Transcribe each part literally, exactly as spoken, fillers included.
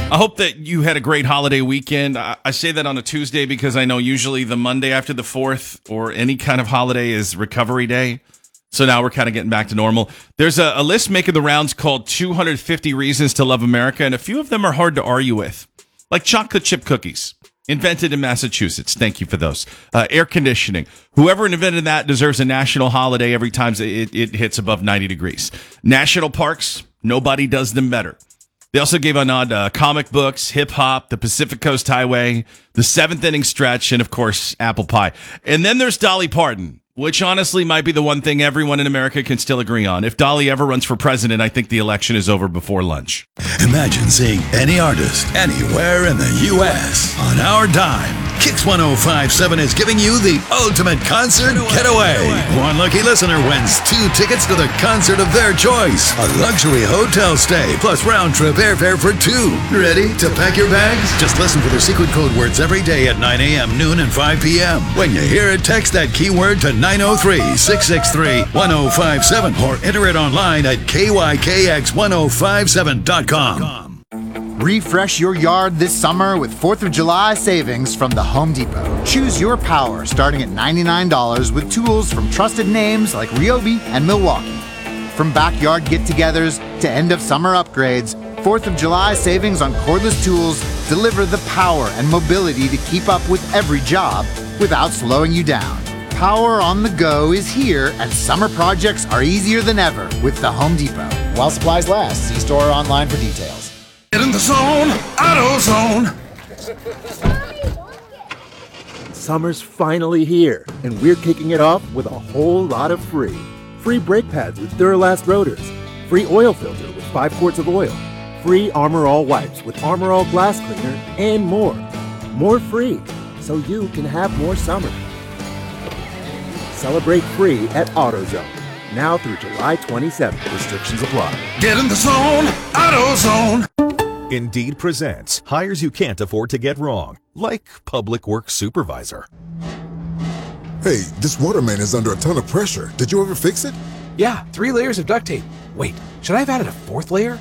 I hope that you had a great holiday weekend. I, I say that on a Tuesday because I know usually the Monday after the fourth or any kind of holiday is recovery day. So now we're kind of getting back to normal. There's a, a list making the rounds called two hundred fifty Reasons to Love America, and a few of them are hard to argue with, like chocolate chip cookies, invented in Massachusetts. Thank you for those. Uh, air conditioning. Whoever invented that deserves a national holiday every time it, it hits above ninety degrees. National parks, nobody does them better. They also gave a nod to uh, comic books, hip-hop, the Pacific Coast Highway, the seventh inning stretch, and, of course, apple pie. And then there's Dolly Parton, which honestly might be the one thing everyone in America can still agree on. If Dolly ever runs for president, I think the election is over before lunch. Imagine seeing any artist anywhere in the U S on our dime. Kicks one oh five point seven is giving you the ultimate concert getaway. One lucky listener wins two tickets to the concert of their choice. A luxury hotel stay plus round-trip airfare for two. Ready to pack your bags? Just listen for the secret code words every day at nine a.m., noon, and five p.m. When you hear it, text that keyword to nine oh three, six six three, one oh five seven or enter it online at K Y K X ten fifty-seven dot com. Refresh your yard this summer with fourth of July savings from the Home Depot. Choose your power starting at ninety-nine dollars with tools from trusted names like Ryobi and Milwaukee. From backyard get-togethers to end-of-summer upgrades, fourth of July savings on cordless tools deliver the power and mobility to keep up with every job without slowing you down. Power on the go is here, and summer projects are easier than ever with the Home Depot. While supplies last, see store or online for details. Get in the zone, AutoZone. Summer's finally here, and we're kicking it off with a whole lot of free. Free brake pads with Duralast rotors. Free oil filter with five quarts of oil. Free Armor All wipes with Armor All glass cleaner, and more. More free, so you can have more summer. Celebrate free at AutoZone. Now through July twenty-seventh. Restrictions apply. Get in the zone, AutoZone. Indeed presents hires you can't afford to get wrong, like public works supervisor. Hey, this water main is under a ton of pressure. Did you ever fix it? Yeah, three layers of duct tape. Wait, should I have added a fourth layer?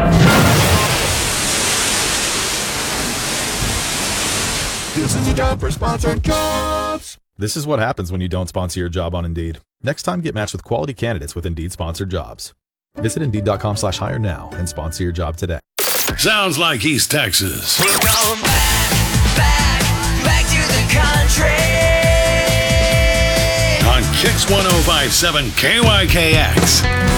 This is a job for sponsored jobs. This is what happens when you don't sponsor your job on Indeed. Next time, get matched with quality candidates with Indeed sponsored jobs. Visit Indeed.com slash hire now and sponsor your job today. Sounds like East Texas. We're going back, back, back to the country. On Kicks ten fifty-seven K Y K X.